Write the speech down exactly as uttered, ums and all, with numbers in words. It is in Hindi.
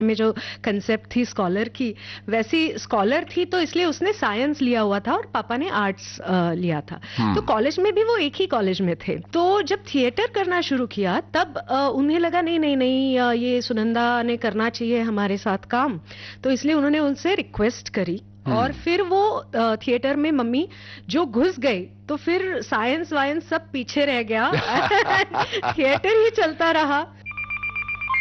में जो कंसेप्ट थी स्कॉलर की, वैसी स्कॉलर थी, तो इसलिए उसने साइंस लिया हुआ था और पापा ने आर्ट्स लिया था। तो कॉलेज में भी वो एक ही कॉलेज में थे। तो जब थिएटर करना शुरू किया तब आ, उन्हें लगा नहीं नहीं नहीं आ, ये सुनंदा ने करना चाहिए हमारे साथ काम, तो इसलिए उन्होंने उनसे रिक्वेस्ट करी और फिर वो थिएटर में मम्मी जो घुस गई, तो फिर साइंस वाइंस सब पीछे रह गया थिएटर ही चलता रहा।